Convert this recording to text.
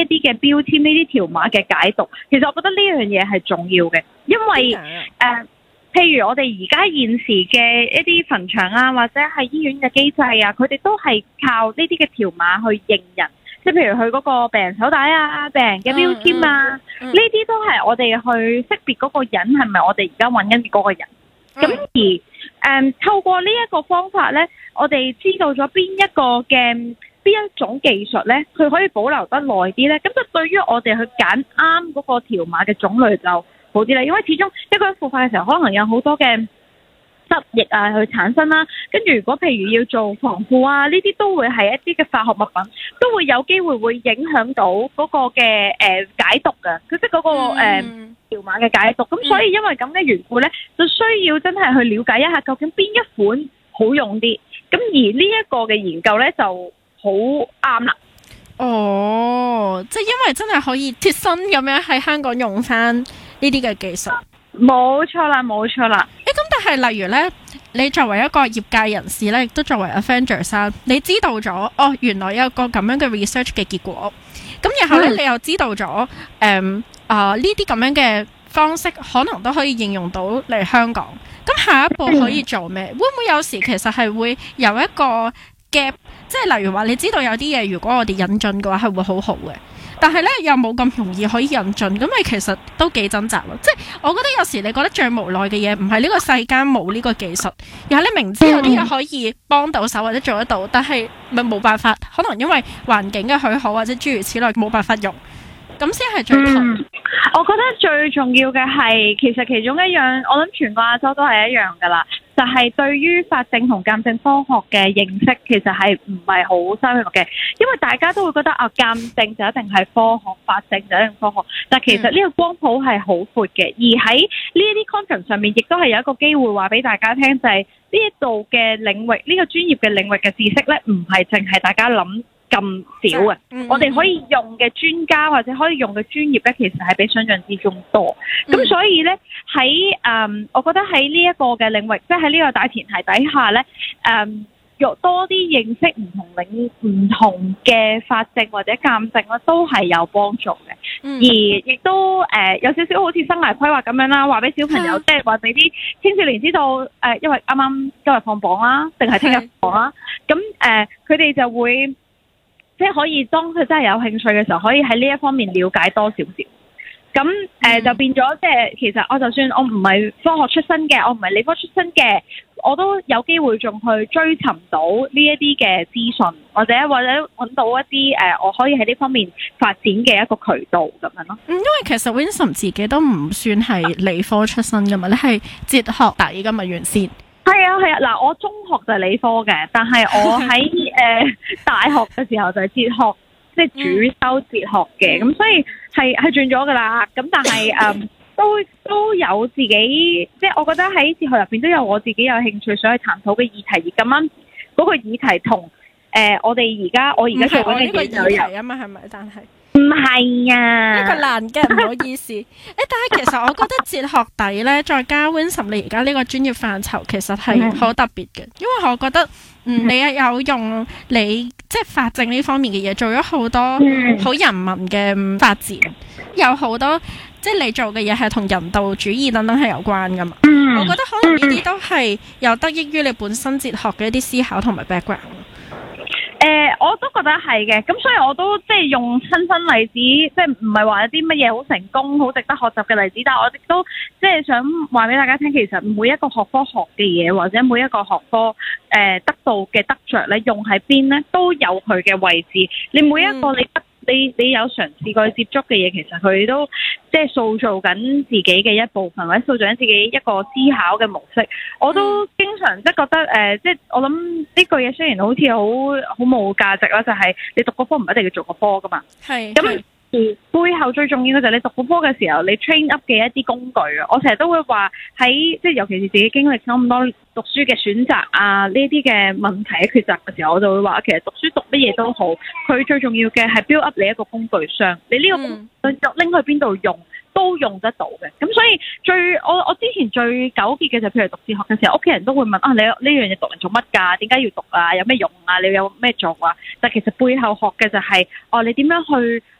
啲嘅標籤、呢啲條碼嘅解讀，其實我覺得呢樣嘢係重要嘅，因為譬如我哋而家現時嘅一啲墳場啊，或者係醫院嘅機制啊，佢哋都係靠呢啲嘅條碼去認人，即係譬如佢嗰個病人手帶啊、病人嘅標籤啊，呢啲都係我哋去識別嗰個人係咪我哋而家揾緊嘅嗰個人。咁而透過呢一個方法呢，我哋知道咗邊一種技術呢，佢可以保留得耐啲呢。咁就對於我哋去揀啱嗰個條碼嘅種類就好啲啦。因為始終一個人腐化嘅時候，可能有好多嘅汁液啊去產生啦。跟住如果譬如要做防腐啊，呢啲都會係一啲嘅化學物品，都會有機會會影響到嗰個嘅解毒嘅，即係嗰個條碼嘅解毒。咁所以因為咁嘅緣故呢，就需要真係去了解一下究竟邊一款好用啲。咁而呢一個嘅研究呢，就好啱啦。 哦，即係因為真係可以貼身咁樣喺香港用翻呢啲嘅技術。 冇錯啦，冇錯啦。 咁但係例如呢，你作為一個業界人士呢，亦都作為 Avengers，你知道咗原來有個咁樣嘅 research 嘅結果，咁然後呢，你又知道咗呢啲咁樣嘅方式可能都可以應用到嚟香港。咁下一步可以做咩？會唔會有時其實係會有一個 gap， 即係例如話你知道有啲嘢如果我哋引進嘅話係會好好嘅，但係咧又冇咁容易可以引進，咁咪其實都幾掙扎咯。即係我覺得有時你覺得最無奈嘅嘢唔係呢個世間冇呢個技術，而係你明知有啲嘢可以幫到手或者做得到，但係咪冇辦法，可能因為環境嘅許可或者諸如此類冇辦法用，咁先係最痛。 我覺得最重要嘅係，其實其中一樣，我諗全個亞洲都係一樣噶啦，就係對於法證同鑑證科學嘅認識，其實係唔係好深入嘅，因為大家都會覺得鑑證就一定係科學，法證就一定科學，但其實呢個光譜係好闊嘅，而喺呢一啲 content 上面，亦都係有一個機會話俾大家聽，就係呢一度嘅領域，呢個專業嘅領域嘅知識呢，唔係淨係大家諗咁少嘅，我哋可以用嘅專家或者可以用嘅專業咧，其實係比想象之中多。咁所以咧喺我覺得喺呢一個嘅領域，即係喺呢個大前提底下咧，若多啲認識唔同嘅法證或者鑑證咧，都係有幫助嘅。而亦都有少少好似生涯規劃咁樣啦，話俾小朋友，即係話俾啲青少年知道因為啱啱今日放榜啦，定係聽日放啦，咁佢哋就會。即係可以，當佢真係有興趣嘅時候，可以喺呢一方面了解多少少。咁就變咗，即係其實我就算我唔係科學出身嘅，我唔係理科出身嘅，我都有機會仲去追尋到呢一啲嘅資訊，或者揾到一啲我可以喺呢方面發展嘅一個渠道咁樣咯。 因為其實 Winsome 自己都唔算係理科出身噶嘛，你係哲學底噶嘛原先。 係啊，嗱，我中學就係理科嘅，但係我喺大學嘅時候就係哲學，即係主修哲學嘅，咁所以係轉咗噶啦。咁但係都有自己，即係我覺得喺哲學入邊都有我自己有興趣想去探討嘅議題，而咁啱嗰個議題同我而家做緊嘅嘢有啊嘛，係咪？但係唔係啊， 一個難嘅，唔好意思。但係其實我覺得哲學底咧，再加 Winsome 你而家呢個專業範疇，其實係好特別嘅，因為我覺得你有用你即係法證呢方面嘅嘢，做咗好多好人文嘅發展，有好多即係你做嘅嘢係同人道主義等等係有關噶嘛。我覺得可能呢啲都係有得益於你本身哲學嘅一啲思考同埋 background。 我都覺得係嘅，咁所以我都即係用親身例子，即係唔係話有啲乜嘢好成功、好值得學習嘅例子，但係我亦都即係想話俾大家聽，其實每一個學科學嘅嘢，或者每一個學科得到嘅得着咧，用喺邊咧，都有佢嘅位置。你每一個你有嘗試過去接觸嘅嘢，其實佢都即係塑造緊自己嘅一部分，或者塑造緊自己一個思考嘅模式。我都經常即係覺得即係我諗呢句嘢雖然好似好冇價值啦，就係你讀個科唔一定要做個科噶嘛。係咁。背後最重要嘅就係你讀本科嘅時候，你 train up 嘅一啲工具啊！我成日都會話喺即係尤其是自己經歷咁多讀書嘅選擇啊，呢啲嘅問題嘅抉擇嘅時候，我就會話其實讀書讀乜嘢都好，佢最重要嘅係 build up 你一個工具箱，你呢個工具拎去邊度用都用得到嘅。咁所以我之前最糾結嘅就譬如讀哲學嘅時候，屋企人都會問啊，你呢樣嘢讀嚟做乜㗎？點解要讀啊？有咩用啊？你有咩做啊？但其實背後學嘅就係你點樣去